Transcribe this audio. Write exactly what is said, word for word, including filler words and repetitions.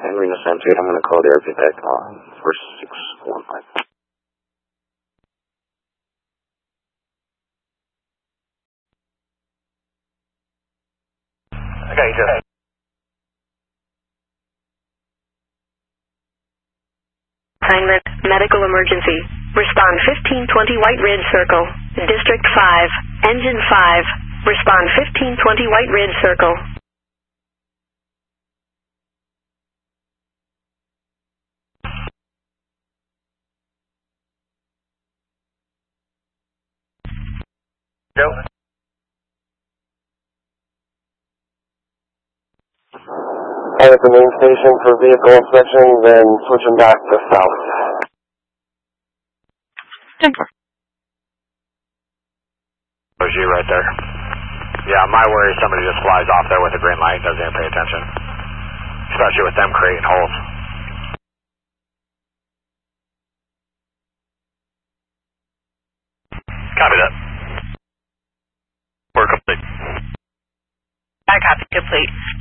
Henry to San Pedro, I'm going to call the R P back on four six one five. Okay, you just. Assignment, medical emergency. Respond fifteen twenty White Ridge Circle. District five, Engine five. Respond fifteen twenty White Ridge Circle. Joe? Head at the main station for vehicle inspection, then switching back to south. There's you right there. Yeah, my worry is somebody just flies off there with a green light and doesn't even pay attention. Especially with them creating holes. Copy that. We're complete. I copy complete.